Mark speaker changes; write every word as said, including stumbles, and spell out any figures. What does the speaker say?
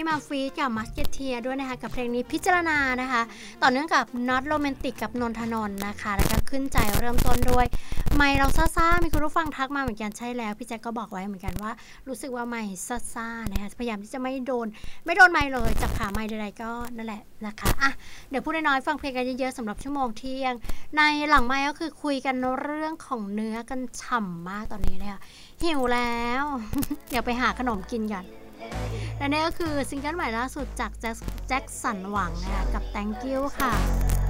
Speaker 1: ที่มาฟีดกับมัสเกเทียด้วยนะคะกับเพลงนี้พิจารณานะคะต่อเนื่องกับ Not Romantic กับนนทนนท์นะคะแล้วก็ขึ้นใจเริ่มต้นด้วยไม่เราซ่าๆมีคุณผู้ฟังทักมาเหมือนกันใช่แล้วพี่แจ็คก็บอกไว้เหมือนกันว่ารู้สึกว่าไม่ซ่าๆนะคะพยายามที่จะไม่โดนไม่โดนไม่เลยจับขาไม่ใดๆก็นั่นแหละนะคะอ่ะเดี๋ยวพูดน้อยๆฟังเพลงกันเยอะๆสำหรับชั่วโมงเที่ยงในหลังไมค์ก็คือคุยกันเรื่องของเนื้อกันฉ่ำมากตอนนี้เลยค่ะหิวแล้ว เดี๋ยวไปหาขนมกินกันและนี่ก็คือซิงเกิลใหม่ล่าสุดจากแจ็คสันหวังนะคะกับ Thank You ค่ะ